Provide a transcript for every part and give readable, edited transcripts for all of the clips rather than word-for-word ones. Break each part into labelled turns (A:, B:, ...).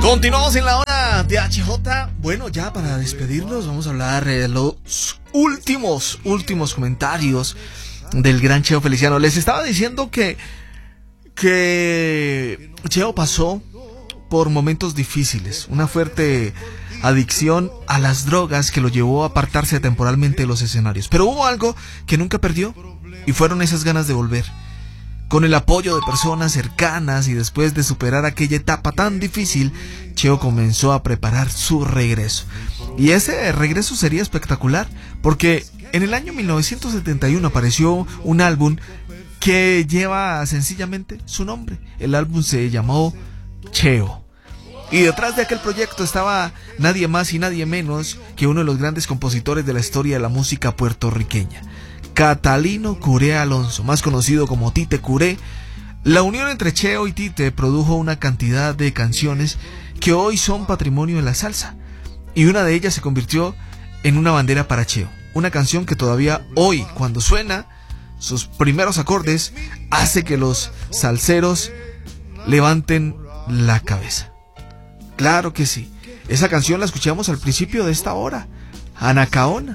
A: Continuamos en la hora de HJ. Bueno, ya para despedirnos vamos a hablar de los últimos comentarios del gran Cheo Feliciano. Les estaba diciendo que Cheo pasó por momentos difíciles, una fuerte adicción a las drogas que lo llevó a apartarse temporalmente de los escenarios. Pero hubo algo que nunca perdió y fueron esas ganas de volver. Con el apoyo de personas cercanas y después de superar aquella etapa tan difícil, Cheo comenzó a preparar su regreso. Y ese regreso sería espectacular, porque en el año 1971 apareció un álbum que lleva sencillamente su nombre. El álbum se llamó Cheo. Y detrás de aquel proyecto estaba nadie más y nadie menos que uno de los grandes compositores de la historia de la música puertorriqueña, Catalino Curé Alonso, más conocido como Tite Curé. La unión entre Cheo y Tite produjo una cantidad de canciones que hoy son patrimonio de la salsa, y una de ellas se convirtió en una bandera para Cheo, una canción que todavía hoy, cuando suena sus primeros acordes, hace que los salseros levanten la cabeza. Claro que sí, esa canción la escuchamos al principio de esta hora, Anacaona.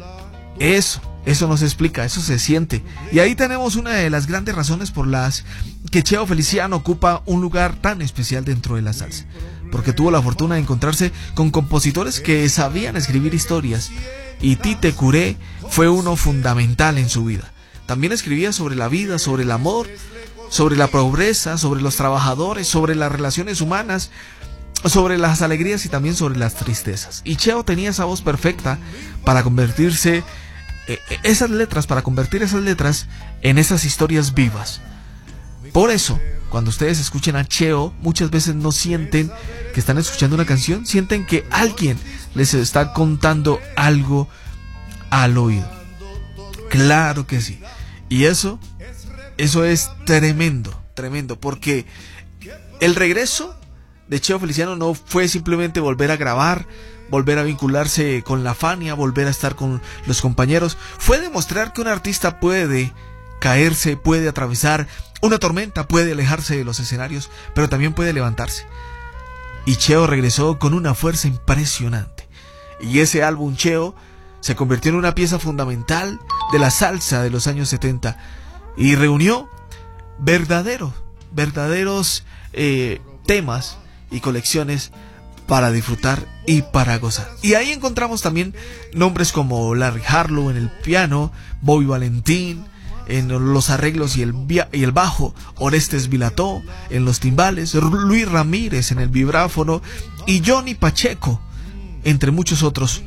A: Eso no se explica, eso se siente. Y ahí tenemos una de las grandes razones por las que Cheo Feliciano ocupa un lugar tan especial dentro de la salsa. Porque tuvo la fortuna de encontrarse con compositores que sabían escribir historias. Y Tite Curé fue uno fundamental en su vida. También escribía sobre la vida, sobre el amor, sobre la pobreza, sobre los trabajadores, sobre las relaciones humanas, sobre las alegrías y también sobre las tristezas. Y Cheo tenía esa voz perfecta para convertir esas letras en esas historias vivas. Por eso, cuando ustedes escuchen a Cheo, muchas veces no sienten que están escuchando una canción, sienten que alguien les está contando algo al oído. Claro que sí. Y eso es tremendo, porque el regreso de Cheo Feliciano no fue simplemente volver a grabar, volver a vincularse con la Fania, volver a estar con los compañeros. Fue demostrar que un artista puede caerse, puede atravesar una tormenta, puede alejarse de los escenarios, pero también puede levantarse. Y Cheo regresó con una fuerza impresionante. Y ese álbum Cheo se convirtió en una pieza fundamental de la salsa de los años 70 y reunió verdaderos temas y colecciones para disfrutar y para gozar. Y ahí encontramos también nombres como Larry Harlow en el piano, Bobby Valentín en los arreglos y el bajo, Orestes Vilató en los timbales, Luis Ramírez en el vibráfono y Johnny Pacheco, entre muchos otros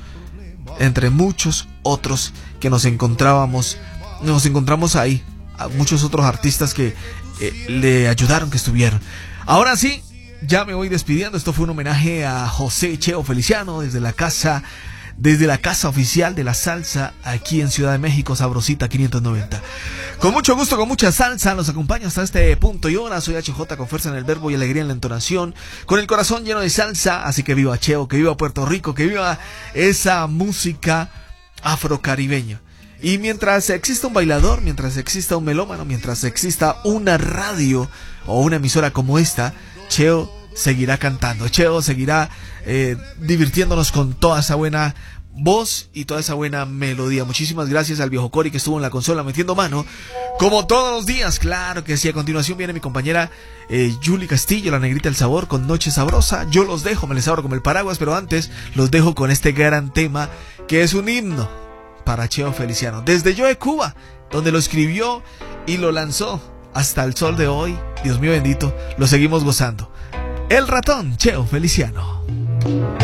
A: que nos encontramos ahí, a muchos otros artistas que le ayudaron, que estuvieron. Ahora sí, ya me voy despidiendo. Esto fue un homenaje a José Cheo Feliciano desde la casa oficial de la salsa aquí en Ciudad de México, Sabrosita 590. Con mucho gusto, con mucha salsa, nos acompaña hasta este punto y hora. Soy HJ, con fuerza en el verbo y alegría en la entonación, con el corazón lleno de salsa. Así que viva Cheo, que viva Puerto Rico, que viva esa música afrocaribeña. Y mientras exista un bailador, mientras exista un melómano, mientras exista una radio o una emisora como esta, Cheo seguirá cantando, Cheo seguirá divirtiéndonos con toda esa buena voz y toda esa buena melodía. Muchísimas gracias al viejo Cori que estuvo en la consola metiendo mano, como todos los días. Claro que sí. A continuación viene mi compañera Julie Castillo, la negrita del sabor, con Noche Sabrosa. Yo los dejo, me les abro como el paraguas, pero antes los dejo con este gran tema que es un himno para Cheo Feliciano, desde Yo de Cuba, donde lo escribió y lo lanzó, hasta el sol de hoy. Dios mío bendito, lo seguimos gozando. El ratón Cheo Feliciano.